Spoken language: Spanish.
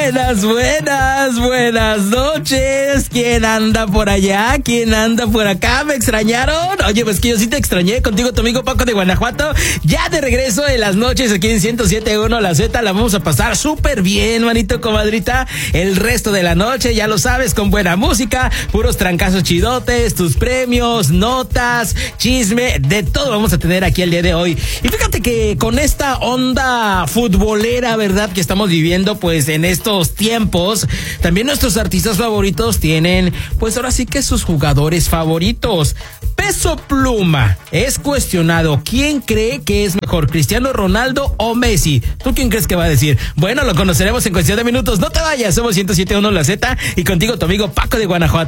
Buenas noches. ¿Quién anda por allá? ¿Quién anda por acá? ¿Me extrañaron? Oye, pues que yo sí te extrañé. Contigo tu amigo Paco de Guanajuato. Ya de regreso en las noches aquí en 107.1 La Z. La vamos a pasar súper bien, manito, comadrita. El resto de la noche, ya lo sabes, con buena música, puros trancazos chidotes, tus premios, notas, chisme, de todo vamos a tener aquí el día de hoy. Y fíjate que con esta onda futbolera, ¿verdad?, que estamos viviendo pues en estos tiempos, también nuestros artistas favoritos tienen pues ahora sí que sus jugadores favoritos. Peso Pluma es cuestionado. ¿Quién cree que es mejor, Cristiano Ronaldo o Messi? ¿Tú quién crees que va a decir? Bueno, lo conoceremos en cuestión de minutos. No te vayas, somos 107.1 La Z y contigo tu amigo Paco de Guanajuato.